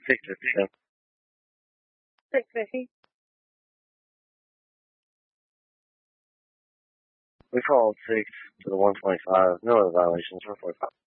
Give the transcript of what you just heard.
650. 650. We called 6 to the 125. No other violations. 445.